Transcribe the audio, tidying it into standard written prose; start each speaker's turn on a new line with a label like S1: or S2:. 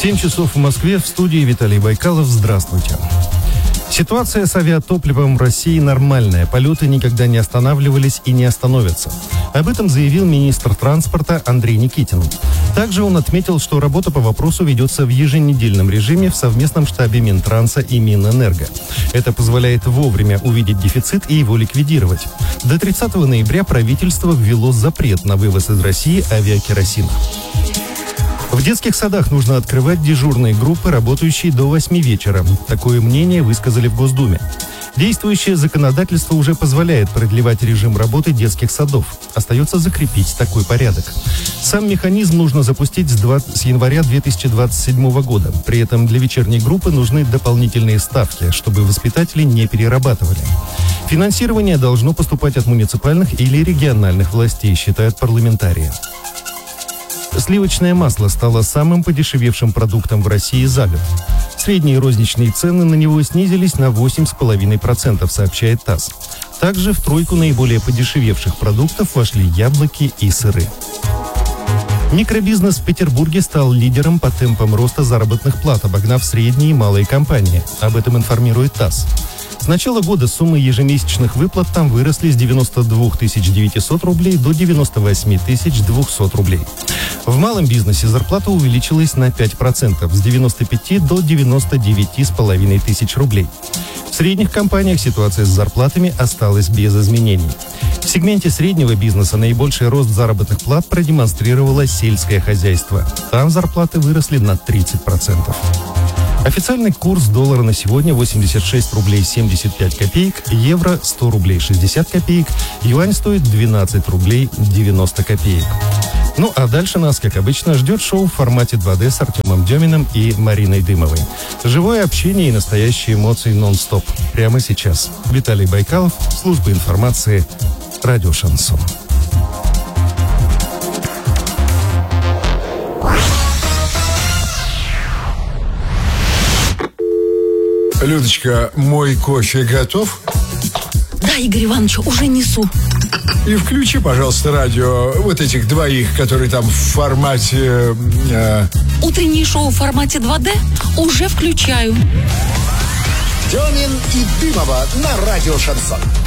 S1: 7 часов в Москве, в студии Виталий Байкалов. Здравствуйте. Ситуация с авиатопливом в России нормальная. Полеты никогда не останавливались и не остановятся. Об этом заявил министр транспорта Андрей Никитин. Также он отметил, что работа по вопросу ведется в еженедельном режиме в совместном штабе Минтранса и Минэнерго. Это позволяет вовремя увидеть дефицит и его ликвидировать. До 30 ноября правительство ввело запрет на вывоз из России авиакеросина. В детских садах нужно открывать дежурные группы, работающие до 8 вечера. Такое мнение высказали в Госдуме. Действующее законодательство уже позволяет продлевать режим работы детских садов. Остается закрепить такой порядок. Сам механизм нужно запустить с января 2027 года. При этом для вечерней группы нужны дополнительные ставки, чтобы воспитатели не перерабатывали. Финансирование должно поступать от муниципальных или региональных властей, считают парламентарии. Сливочное масло стало самым подешевевшим продуктом в России за год. Средние розничные цены на него снизились на 8,5%, сообщает ТАСС. Также в тройку наиболее подешевевших продуктов вошли яблоки и сыры. Микробизнес в Петербурге стал лидером по темпам роста заработных плат, обогнав средние и малые компании. Об этом информирует ТАСС. С начала года суммы ежемесячных выплат там выросли с 92 900 рублей до 98 200 рублей. В малом бизнесе зарплата увеличилась на 5%, с 95 до 99,5 тысяч рублей. В средних компаниях ситуация с зарплатами осталась без изменений. В сегменте среднего бизнеса наибольший рост заработных плат продемонстрировало сельское хозяйство. Там зарплаты выросли на 30%. Официальный курс доллара на сегодня 86 рублей 75 копеек, евро 100 рублей 60 копеек, юань стоит 12 рублей 90 копеек. Ну а дальше нас, как обычно, ждет шоу в формате 2D с Артемом Деминым и Мариной Дымовой. Живое общение и настоящие эмоции нон-стоп. Прямо сейчас. Виталий Байкалов, служба информации, радио «Шансон».
S2: Людочка, мой кофе готов?
S3: Да, Игорь Иванович, уже несу.
S2: И включи, пожалуйста, радио вот этих двоих, которые там в формате...
S3: Утреннее шоу в формате 2D уже включаю.
S4: Демин и Дымова на радио «Шансон».